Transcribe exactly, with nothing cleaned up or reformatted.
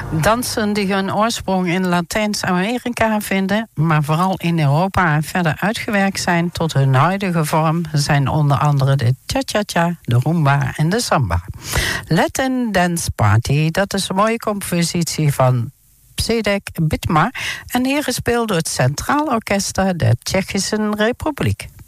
Dansen die hun oorsprong in Latijns-Amerika vinden, maar vooral in Europa en verder uitgewerkt zijn tot hun huidige vorm, zijn onder andere de cha-cha-cha, de rumba en de samba. Latin Dance Party, dat is een mooie compositie van Zdeněk Bitma en hier gespeeld door het Centraal Orkester der Tsjechische Republiek.